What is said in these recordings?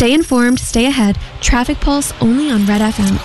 Stay informed, stay ahead. Traffic Pulse only on Red FM.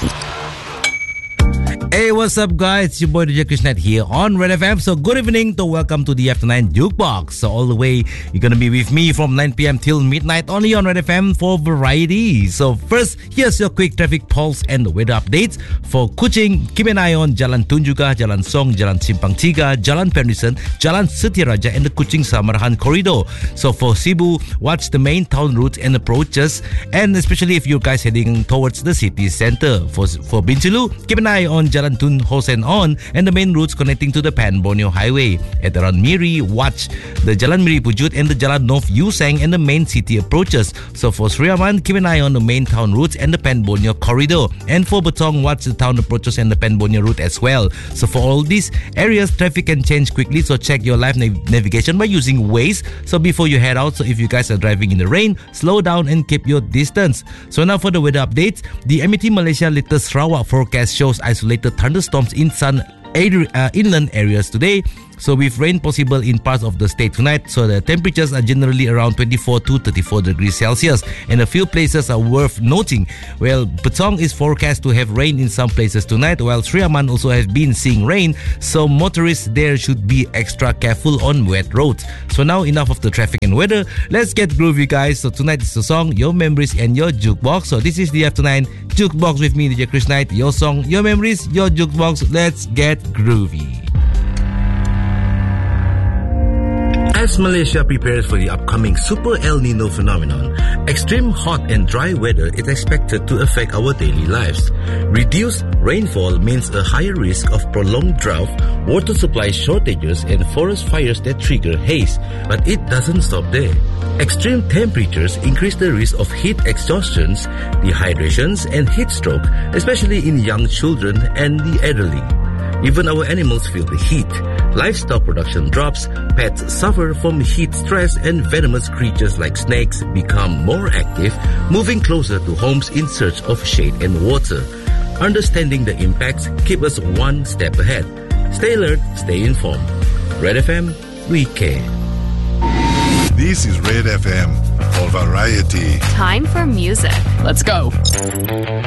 Hey, what's up, guys? It's your boy DJ Krishna here on Red FM. So, good evening to welcome to the After 9 Jukebox. So, all the way, you're gonna be with me from 9 p.m. till midnight only on Red FM for variety. So, first, here's your quick traffic pulse and the weather updates. For Kuching, keep an eye on Jalan Tunjukah, Jalan Song, Jalan Simpang Tiga, Jalan Penrisen, Jalan Setiaraja, and the Kuching Samarahan corridor. So, for Cebu, watch the main town routes and approaches, and especially if you guys heading towards the city center. For Bintulu, keep an eye on Jalan Tun Hosen On and the main routes connecting to the Pan Borneo Highway. At around Miri, watch the Jalan Miri Pujut and the Jalan North Yusang and the main city approaches. So for Sriaman, keep an eye on the main town routes and the Pan Borneo corridor. And for Betong, watch the town approaches and the Pan Borneo route as well. So for all these areas, traffic can change quickly, so check your live navigation by using Waze. So before you head out, so if you guys are driving in the rain, slow down and keep your distance. So now for the weather updates, the MET Malaysia latest Sarawak forecast shows isolated thunderstorms in some inland areas today. So with rain possible in parts of the state tonight, so the temperatures are generally around 24 to 34 degrees Celsius, and a few places are worth noting. Well, Betong is forecast to have rain in some places tonight, while Sriaman also has been seeing rain, so motorists there should be extra careful on wet roads. So now enough of the traffic and weather, let's get groovy, guys. So tonight is the song, your memories and your jukebox. So this is the After 9 Jukebox with me, DJ Chris Knight. Your song, your memories, your jukebox. Let's get groovy. As Malaysia prepares for the upcoming Super El Nino phenomenon, extreme hot and dry weather is expected to affect our daily lives. Reduced rainfall means a higher risk of prolonged drought, water supply shortages, and forest fires that trigger haze. But it doesn't stop there. Extreme temperatures increase the risk of heat exhaustions, dehydrations, and heat stroke, especially in young children and the elderly. Even our animals feel the heat. Livestock production drops, pets suffer from heat stress, and venomous creatures like snakes become more active, moving closer to homes in search of shade and water. Understanding the impacts keep us one step ahead. Stay alert, stay informed. Red FM, we care. This is Red FM for variety. Time for music. Let's go.